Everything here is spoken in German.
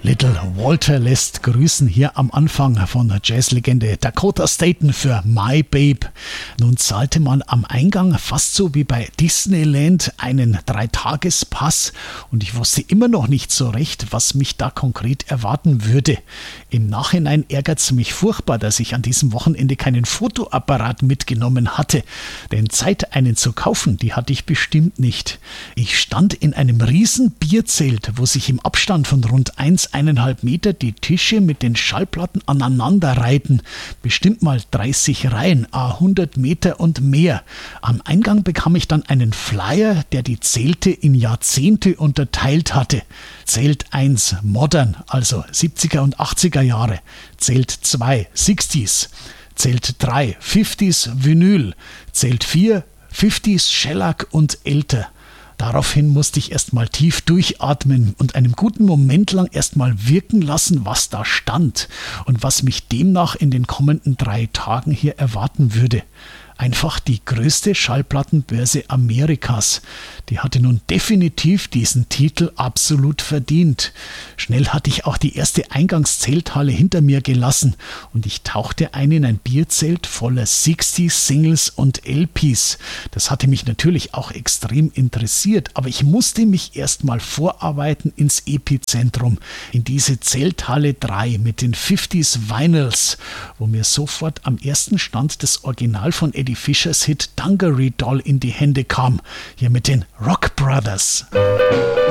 Little Walter lässt grüßen hier am Anfang von der Jazzlegende Dakota Staton für My Babe. Nun zahlte man am Eingang fast so wie bei Disneyland einen 3-Tages-Pass und ich wusste immer noch nicht so recht, was mich da konkret erwarten würde. Im Nachhinein ärgert es mich furchtbar, dass ich an diesem Wochenende keinen Fotoapparat mitgenommen hatte, denn Zeit, einen zu kaufen, die hatte ich bestimmt nicht. Ich stand in einem riesen Bierzelt, wo sich im Abstand von rund 1,5 Meter die Tische mit den Schallplatten aneinander reihten. Bestimmt mal 30 Reihen, 100 Meter und mehr. Am Eingang bekam ich dann einen Flyer, der die Zelte in Jahrzehnte unterteilt hatte. Zelt 1 Modern, also 70er und 80er Jahre. Zelt 2 60s. Zelt 3 50s Vinyl. Zelt 4 50s Shellac und älter. Daraufhin musste ich erstmal tief durchatmen und einen guten Moment lang erstmal wirken lassen, was da stand und was mich demnach in den kommenden 3 Tagen hier erwarten würde. Einfach die größte Schallplattenbörse Amerikas. Die hatte nun definitiv diesen Titel absolut verdient. Schnell hatte ich auch die erste Eingangszelthalle hinter mir gelassen und ich tauchte ein in ein Bierzelt voller 60s Singles und LPs. Das hatte mich natürlich auch extrem interessiert, aber ich musste mich erstmal vorarbeiten ins Epizentrum, in diese Zelthalle 3 mit den 50s Vinyls, wo mir sofort am ersten Stand das Original von Eddie Fischers Hit Dungaree Doll in die Hände kam, hier mit den Rock Brothers.